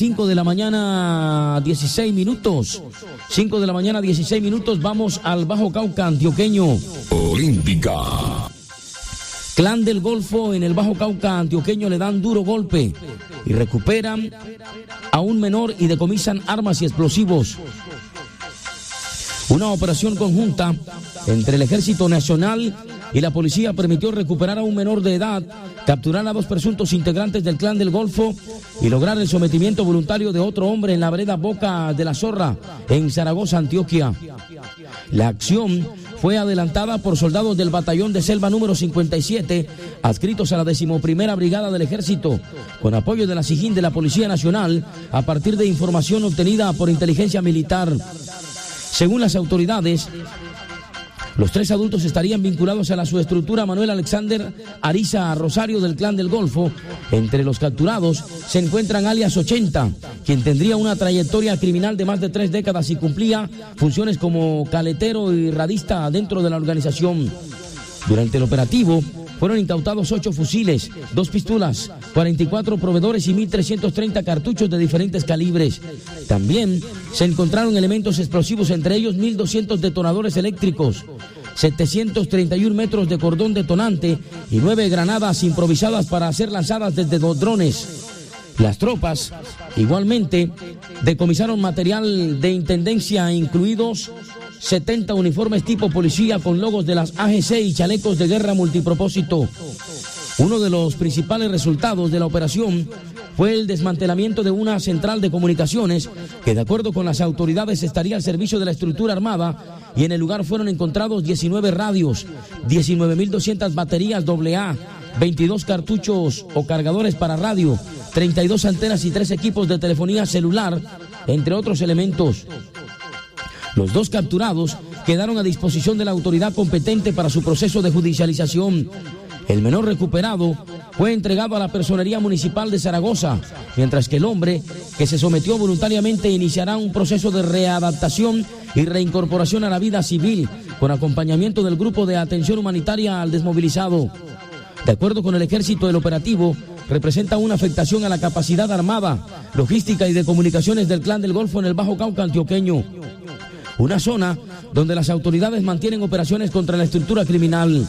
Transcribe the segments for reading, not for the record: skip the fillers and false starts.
5 de la mañana, 16 minutos. 5 de la mañana, 16 minutos. Vamos al Bajo Cauca antioqueño. Olímpica. Clan del Golfo en el Bajo Cauca antioqueño le dan duro golpe y recuperan a un menor y decomisan armas y explosivos. Una operación conjunta entre el Ejército Nacional y la policía permitió recuperar a un menor de edad, capturar a 2 presuntos integrantes del Clan del Golfo y lograr el sometimiento voluntario de otro hombre en la vereda Boca de la Zorra, en Zaragoza, Antioquia. La acción fue adelantada por soldados del batallón de selva número 57, adscritos a la 11ª Brigada del Ejército, con apoyo de la SIJIN de la Policía Nacional, a partir de información obtenida por inteligencia militar. Según las autoridades, los 3 adultos estarían vinculados a la subestructura Manuel Alexander Ariza Rosario del Clan del Golfo. Entre los capturados se encuentran alias 80, quien tendría una trayectoria criminal de más de 3 décadas y cumplía funciones como caletero y radista dentro de la organización. Durante el operativo fueron incautados 8 fusiles, 2 pistolas, 44 proveedores y 1.330 cartuchos de diferentes calibres. También se encontraron elementos explosivos, entre ellos 1.200 detonadores eléctricos, 731 metros de cordón detonante y 9 granadas improvisadas para ser lanzadas desde 2 drones. Las tropas igualmente decomisaron material de intendencia, incluidos 70 uniformes tipo policía con logos de las AGC y chalecos de guerra multipropósito. Uno de los principales resultados de la operación fue el desmantelamiento de una central de comunicaciones que, de acuerdo con las autoridades, estaría al servicio de la estructura armada, y en el lugar fueron encontrados 19 radios, 19.200 baterías AA, 22 cartuchos o cargadores para radio, 32 antenas y 3 equipos de telefonía celular, entre otros elementos. Los 2 capturados quedaron a disposición de la autoridad competente para su proceso de judicialización. El menor recuperado fue entregado a la Personería Municipal de Zaragoza, mientras que el hombre, que se sometió voluntariamente, iniciará un proceso de readaptación y reincorporación a la vida civil, con acompañamiento del Grupo de Atención Humanitaria al Desmovilizado. De acuerdo con el Ejército, el operativo representa una afectación a la capacidad armada, logística y de comunicaciones del Clan del Golfo en el Bajo Cauca antioqueño, una zona donde las autoridades mantienen operaciones contra la estructura criminal.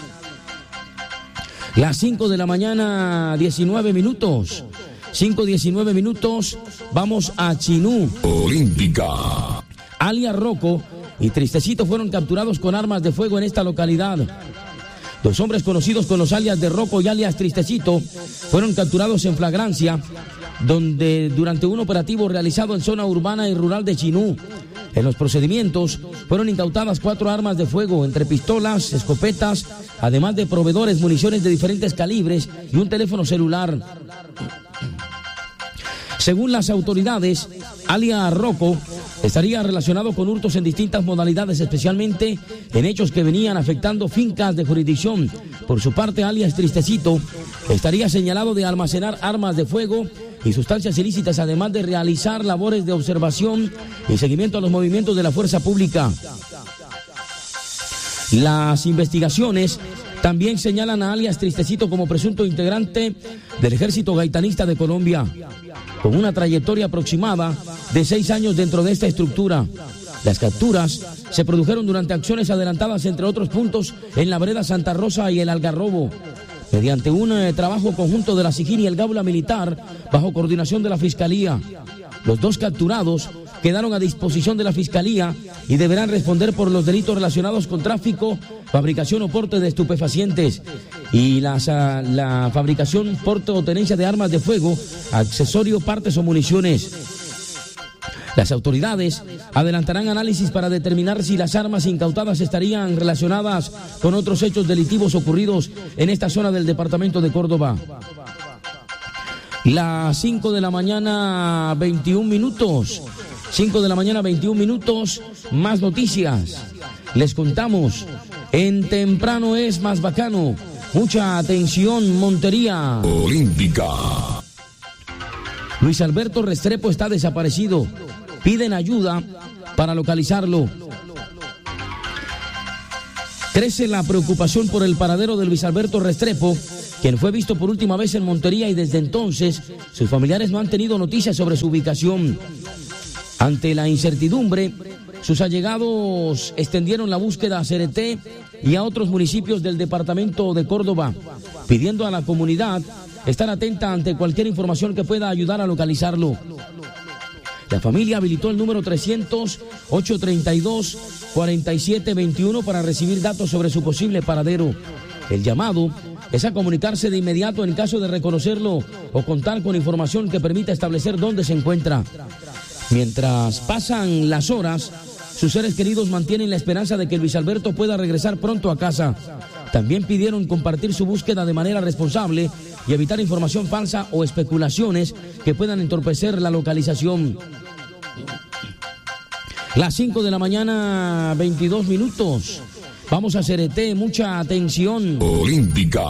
Las 5 de la mañana, 19 minutos. 5:19 minutos. Vamos a Chinú. Olímpica. Alias Rocco y Tristecito fueron capturados con armas de fuego en esta localidad. 2 hombres conocidos con los alias de Rocco y alias Tristecito fueron capturados en flagrancia, donde durante un operativo realizado en zona urbana y rural de Chinú. En los procedimientos fueron incautadas 4 armas de fuego, entre pistolas, escopetas, además de proveedores, municiones de diferentes calibres y un teléfono celular. Según las autoridades, alias Rocco estaría relacionado con hurtos en distintas modalidades, especialmente en hechos que venían afectando fincas de jurisdicción. Por su parte, alias Tristecito estaría señalado de almacenar armas de fuego y sustancias ilícitas, además de realizar labores de observación y seguimiento a los movimientos de la fuerza pública. Las investigaciones también señalan a alias Tristecito como presunto integrante del Ejército Gaitanista de Colombia, con una trayectoria aproximada de 6 años dentro de esta estructura. Las capturas se produjeron durante acciones adelantadas, entre otros puntos, en la vereda Santa Rosa y el Algarrobo, mediante un trabajo conjunto de la SIJIN y el Gaula Militar, bajo coordinación de la Fiscalía. Los 2 capturados quedaron a disposición de la Fiscalía y deberán responder por los delitos relacionados con tráfico, fabricación o porte de estupefacientes y la fabricación, porte o tenencia de armas de fuego, accesorio, partes o municiones. Las autoridades adelantarán análisis para determinar si las armas incautadas estarían relacionadas con otros hechos delictivos ocurridos en esta zona del departamento de Córdoba. Las 5 de la mañana, 21 minutos. 5 de la mañana, 21 minutos. Más noticias. Les contamos, en temprano es más bacano. Mucha atención, Montería. Olímpica. Luis Alberto Restrepo está desaparecido. Piden ayuda para localizarlo. Crece la preocupación por el paradero de Luis Alberto Restrepo, quien fue visto por última vez en Montería, y desde entonces sus familiares no han tenido noticias sobre su ubicación. Ante la incertidumbre, sus allegados extendieron la búsqueda a Cereté y a otros municipios del departamento de Córdoba, pidiendo a la comunidad estar atenta ante cualquier información que pueda ayudar a localizarlo. La familia habilitó el número 300-832-4721 para recibir datos sobre su posible paradero. El llamado es a comunicarse de inmediato en caso de reconocerlo o contar con información que permita establecer dónde se encuentra. Mientras pasan las horas, sus seres queridos mantienen la esperanza de que Luis Alberto pueda regresar pronto a casa. También pidieron compartir su búsqueda de manera responsable y evitar información falsa o especulaciones que puedan entorpecer la localización. Las 5 de la mañana, 22 minutos. Vamos a Cereté, mucha atención. Olímpica.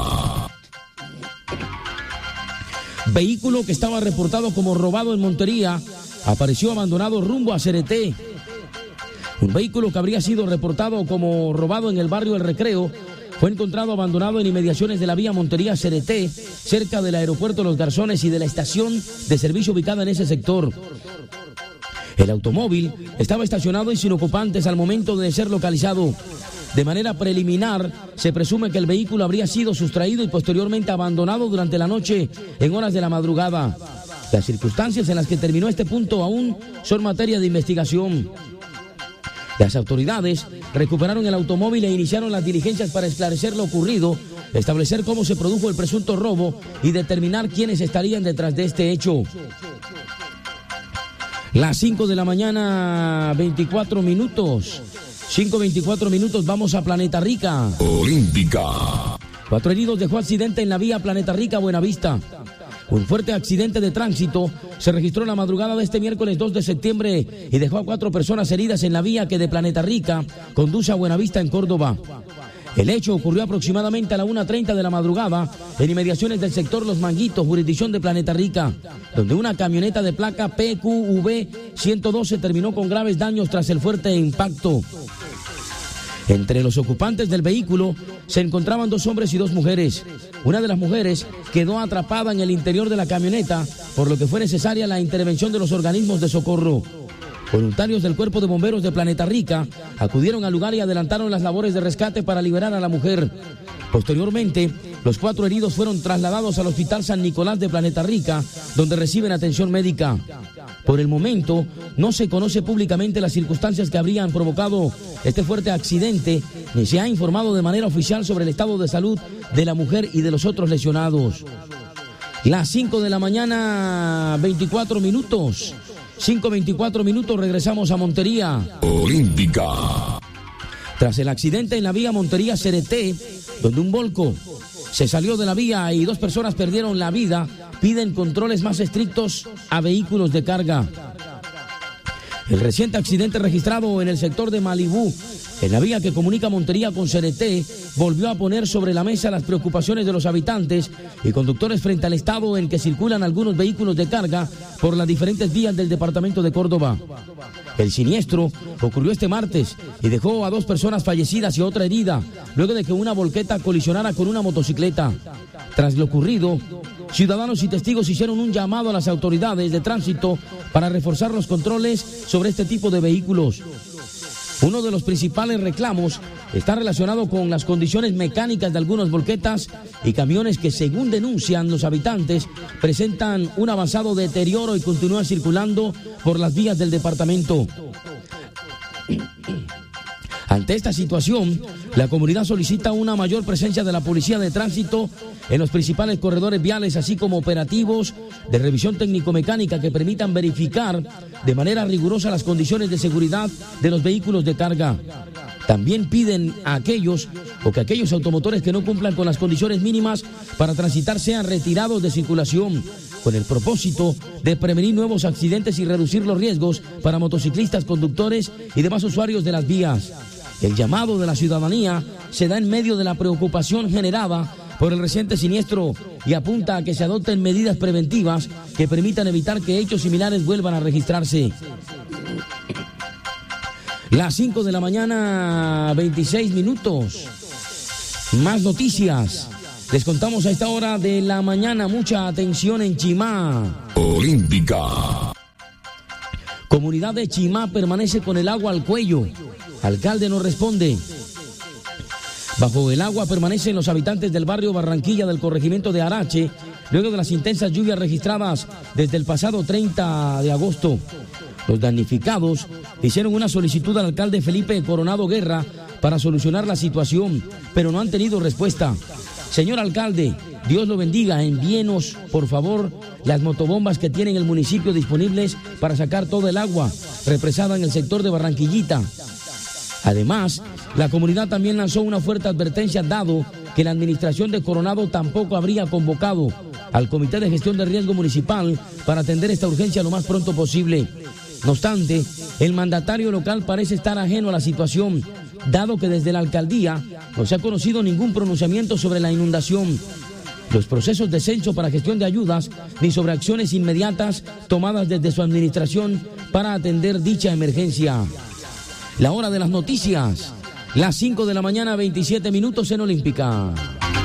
Vehículo que estaba reportado como robado en Montería apareció abandonado rumbo a Cereté. Un vehículo que habría sido reportado como robado en el barrio El Recreo fue encontrado abandonado en inmediaciones de la vía Montería-Cereté, cerca del aeropuerto Los Garzones y de la estación de servicio ubicada en ese sector. El automóvil estaba estacionado y sin ocupantes al momento de ser localizado. De manera preliminar, se presume que el vehículo habría sido sustraído y posteriormente abandonado durante la noche en horas de la madrugada. Las circunstancias en las que terminó este punto aún son materia de investigación. Las autoridades recuperaron el automóvil e iniciaron las diligencias para esclarecer lo ocurrido, establecer cómo se produjo el presunto robo y determinar quiénes estarían detrás de este hecho. Las 5 de la mañana, 24 minutos. 5:24 minutos, vamos a Planeta Rica. Olímpica. 4 heridos dejó accidente en la vía Planeta Rica, Buenavista. Un fuerte accidente de tránsito se registró la madrugada de este miércoles 2 de septiembre y dejó a 4 personas heridas en la vía que de Planeta Rica conduce a Buenavista en Córdoba. El hecho ocurrió aproximadamente a la 1:30 de la madrugada en inmediaciones del sector Los Manguitos, jurisdicción de Planeta Rica, donde una camioneta de placa PQV 112 terminó con graves daños tras el fuerte impacto. Entre los ocupantes del vehículo se encontraban 2 hombres y 2 mujeres. Una de las mujeres quedó atrapada en el interior de la camioneta, por lo que fue necesaria la intervención de los organismos de socorro. Voluntarios del Cuerpo de Bomberos de Planeta Rica acudieron al lugar y adelantaron las labores de rescate para liberar a la mujer. Posteriormente, los 4 heridos fueron trasladados al Hospital San Nicolás de Planeta Rica, donde reciben atención médica. Por el momento, no se conoce públicamente las circunstancias que habrían provocado este fuerte accidente, ni se ha informado de manera oficial sobre el estado de salud de la mujer y de los otros lesionados. Las 5 de la mañana, 24 minutos. 5:24 minutos, regresamos a Montería. Olímpica. Tras el accidente en la vía Montería-Cereté, donde un volco se salió de la vía y 2 personas perdieron la vida, piden controles más estrictos a vehículos de carga. El reciente accidente registrado en el sector de Malibú, en la vía que comunica Montería con Cereté, volvió a poner sobre la mesa las preocupaciones de los habitantes y conductores frente al estado en que circulan algunos vehículos de carga por las diferentes vías del departamento de Córdoba. El siniestro ocurrió este martes y dejó a 2 personas fallecidas y otra herida, luego de que una volqueta colisionara con una motocicleta. Tras lo ocurrido, ciudadanos y testigos hicieron un llamado a las autoridades de tránsito para reforzar los controles sobre este tipo de vehículos. Uno de los principales reclamos está relacionado con las condiciones mecánicas de algunas volquetas y camiones que, según denuncian los habitantes, presentan un avanzado deterioro y continúan circulando por las vías del departamento. Ante esta situación, la comunidad solicita una mayor presencia de la Policía de Tránsito en los principales corredores viales, así como operativos de revisión técnico-mecánica que permitan verificar de manera rigurosa las condiciones de seguridad de los vehículos de carga. También piden a aquellos automotores que no cumplan con las condiciones mínimas para transitar sean retirados de circulación, con el propósito de prevenir nuevos accidentes y reducir los riesgos para motociclistas, conductores y demás usuarios de las vías. El llamado de la ciudadanía se da en medio de la preocupación generada por el reciente siniestro y apunta a que se adopten medidas preventivas que permitan evitar que hechos similares vuelvan a registrarse. Las 5 de la mañana, 26 minutos. Más noticias. Les contamos a esta hora de la mañana, mucha atención en Chimá. Olímpica. Comunidad de Chimá permanece con el agua al cuello. Alcalde no responde. Bajo el agua permanecen los habitantes del barrio Barranquilla del corregimiento de Arache, luego de las intensas lluvias registradas desde el pasado 30 de agosto. Los damnificados hicieron una solicitud al alcalde Felipe Coronado Guerra para solucionar la situación, pero no han tenido respuesta. Señor alcalde, Dios lo bendiga, envíenos, por favor, las motobombas que tienen el municipio disponibles para sacar todo el agua represada en el sector de Barranquillita. Además, la comunidad también lanzó una fuerte advertencia dado que la administración de Coronado tampoco habría convocado al Comité de Gestión de Riesgo Municipal para atender esta urgencia lo más pronto posible. No obstante, el mandatario local parece estar ajeno a la situación, dado que desde la alcaldía no se ha conocido ningún pronunciamiento sobre la inundación, los procesos de censo para gestión de ayudas, ni sobre acciones inmediatas tomadas desde su administración para atender dicha emergencia. La hora de las noticias, las 5 de la mañana, 27 minutos en Olímpica.